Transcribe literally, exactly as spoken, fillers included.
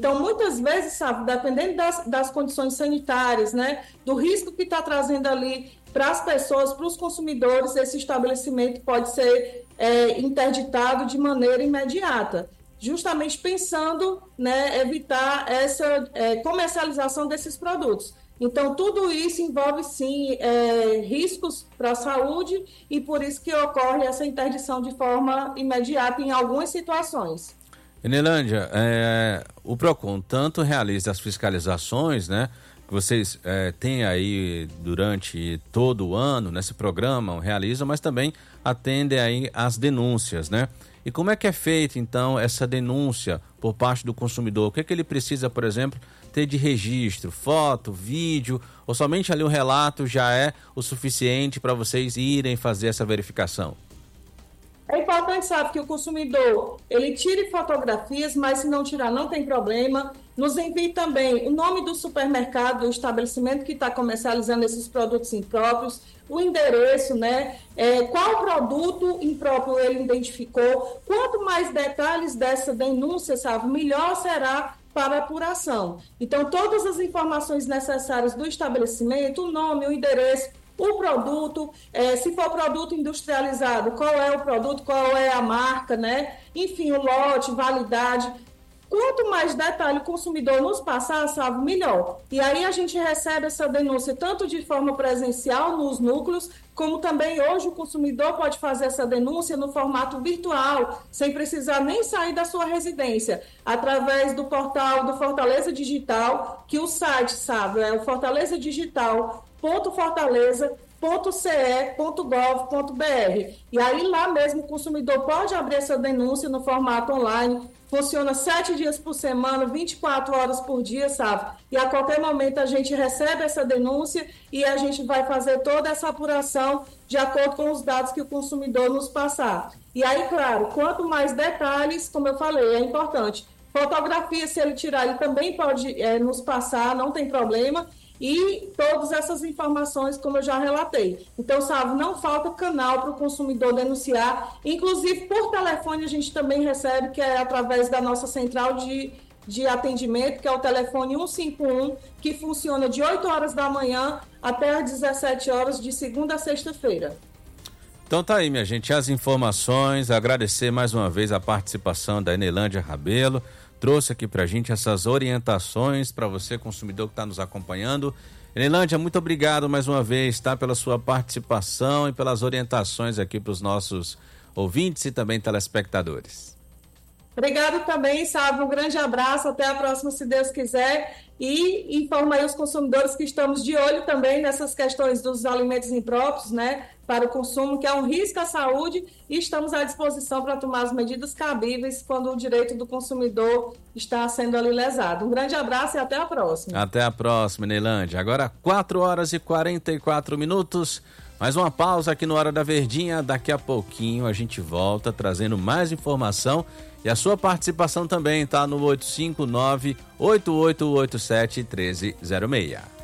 Então, muitas vezes, sabe, dependendo das, das condições sanitárias, né, do risco que está trazendo ali para as pessoas, para os consumidores, esse estabelecimento pode ser é, interditado de maneira imediata, justamente pensando, né, evitar essa é, comercialização desses produtos. Então, tudo isso envolve, sim, é, riscos para a saúde e por isso que ocorre essa interdição de forma imediata em algumas situações. Enelândia, é, o PROCON tanto realiza as fiscalizações, né, que vocês é, têm aí durante todo o ano, nesse programa, realizam, mas também atendem aí às denúncias, né? E como é que é feita, então, essa denúncia por parte do consumidor? O que é que ele precisa, por exemplo, ter de registro? Foto, vídeo, ou somente ali o relato já é o suficiente para vocês irem fazer essa verificação? É importante, sabe, que o consumidor, ele tire fotografias, mas se não tirar, não tem problema. Nos envie também o nome do supermercado, do estabelecimento que está comercializando esses produtos impróprios, o endereço, né? É, qual produto impróprio ele identificou. Quanto mais detalhes dessa denúncia, sabe, melhor será para a apuração. Então, todas as informações necessárias do estabelecimento, o nome, o endereço, o produto, é, se for produto industrializado, qual é o produto, qual é a marca, né? Enfim, o lote, validade. Quanto mais detalhe o consumidor nos passar, sabe, melhor. E aí a gente recebe essa denúncia tanto de forma presencial nos núcleos, como também hoje o consumidor pode fazer essa denúncia no formato virtual, sem precisar nem sair da sua residência, através do portal do Fortaleza Digital, que o site, sabe, é o fortaleza digital ponto fortaleza ponto c e ponto gov ponto b r. E aí lá mesmo o consumidor pode abrir essa denúncia no formato online. Funciona sete dias por semana, vinte e quatro horas por dia, sabe? E a qualquer momento a gente recebe essa denúncia e a gente vai fazer toda essa apuração de acordo com os dados que o consumidor nos passar. E aí, claro, quanto mais detalhes, como eu falei, é importante. Fotografia, se ele tirar, ele também pode é, nos passar, não tem problema. E todas essas informações, como eu já relatei. Então, sabe, não falta canal para o consumidor denunciar. Inclusive, por telefone, a gente também recebe, que é através da nossa central de, de atendimento, que é o telefone um cinco um, que funciona de oito horas da manhã até às dezessete horas, de segunda a sexta-feira. Então tá aí, minha gente, as informações. Agradecer mais uma vez a participação da Enelândia Rabelo. Trouxe aqui pra gente essas orientações para você, consumidor que está nos acompanhando. Enelândia, muito obrigado mais uma vez, tá? Pela sua participação e pelas orientações aqui para os nossos ouvintes e também telespectadores. Obrigado também, sabe? Um grande abraço, até a próxima, se Deus quiser. E informa aí os consumidores que estamos de olho também nessas questões dos alimentos impróprios, né? Para o consumo, que é um risco à saúde, e estamos à disposição para tomar as medidas cabíveis quando o direito do consumidor está sendo ali lesado. Um grande abraço e até a próxima. Até a próxima, Enelândia. Agora quatro horas e quarenta e quatro minutos. Mais uma pausa aqui no Hora da Verdinha. Daqui a pouquinho a gente volta trazendo mais informação e a sua participação também, tá? No oito cinco nove, oito oito oito sete, um três zero seis.